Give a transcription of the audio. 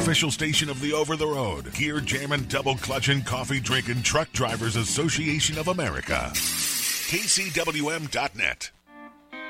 official station of the over-the-road, gear jamming, double clutching, coffee drinking Truck Drivers Association of America. KCWM.net.